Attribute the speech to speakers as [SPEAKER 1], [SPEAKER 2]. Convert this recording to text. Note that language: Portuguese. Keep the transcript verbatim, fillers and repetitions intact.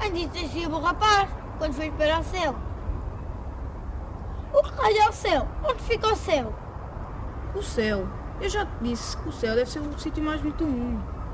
[SPEAKER 1] mãe disse assim ao rapaz, quando foi para o céu. O que raio é o céu? Onde fica o céu?
[SPEAKER 2] O céu? Eu já te disse que o céu deve ser o sítio mais bonito do mundo.